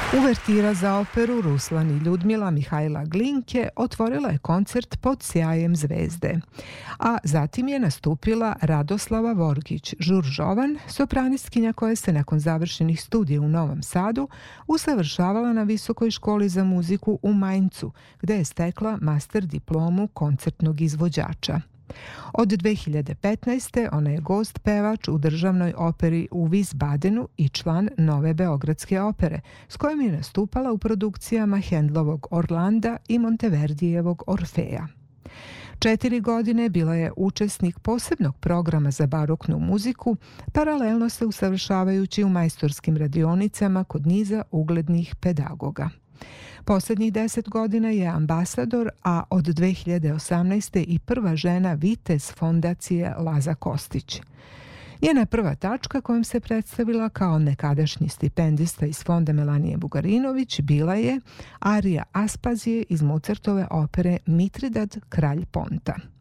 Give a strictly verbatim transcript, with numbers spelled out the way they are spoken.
Uvertira za operu Ruslan i Ljudmila Mihajla Glinke otvorila je koncert Pod sjajem zvezde, a zatim je nastupila Radoslava Vorgić-Žuržovan, sopranistkinja koja se nakon završenih studija u Novom Sadu usavršavala na Visokoj školi za muziku u Mainzu, gde je stekla master diplomu koncertnog izvođača. Od dve hiljade petnaeste. ona je gost pevač u državnoj operi u Wiesbadenu i član Nove Beogradske opere, s kojom je nastupala u produkcijama Hendlovog Orlanda i Monteverdijevog Orfeja. Četiri godine bila je učesnik posebnog programa za baroknu muziku, paralelno se usavršavajući u majstorskim radionicama kod niza uglednih pedagoga. Posljednjih deset godina je ambasador, a od dve hiljade osamnaeste. i prva žena vitez fondacije Laza Kostić. Njena prva tačka kojom se predstavila kao nekadašnji stipendista iz fonda Melanije Bugarinović bila je arija Aspazije iz Mozartove opere Mitridad, kralj Ponta.